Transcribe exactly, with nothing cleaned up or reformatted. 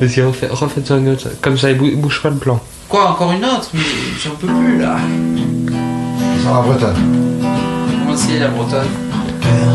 Vas-y, refais, refais-toi une autre. Comme ça, il bou- bouge pas le plan. Quoi, encore une autre? Mais j'en peux plus là. Sur la Bretonne. Comment c'est la Bretonne?